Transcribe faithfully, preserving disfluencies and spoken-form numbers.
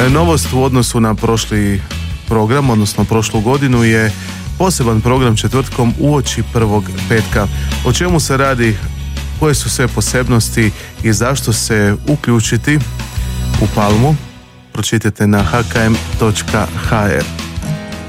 Novost u odnosu na prošli program, odnosno prošlu godinu, je poseban program četvrtkom uoči prvog petka. O čemu se radi, koje su sve posebnosti i zašto se uključiti u Palmu, pročitajte na h k m točka h r.